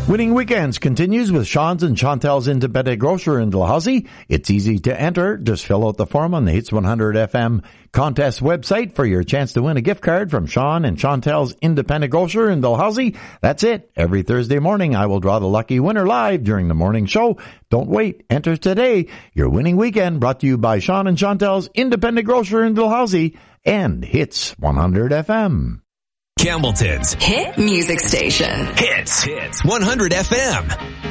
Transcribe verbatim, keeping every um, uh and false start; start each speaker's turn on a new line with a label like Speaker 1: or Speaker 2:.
Speaker 1: Winning Weekends continues with Sean's and Chantel's Independent Grocer in Dalhousie. It's easy to enter. Just fill out the form on the Hits one hundred F M contest website for your chance to win a gift card from Sean and Chantel's Independent Grocer in Dalhousie. That's it. Every Thursday morning, I will draw the lucky winner live during the morning show. Don't wait. Enter today. Your Winning Weekend brought to you by Sean and Chantel's Independent Grocer in Dalhousie and Hits one hundred F M.
Speaker 2: Campbellton's
Speaker 3: hit music station.
Speaker 2: Hits. Hits one hundred F M.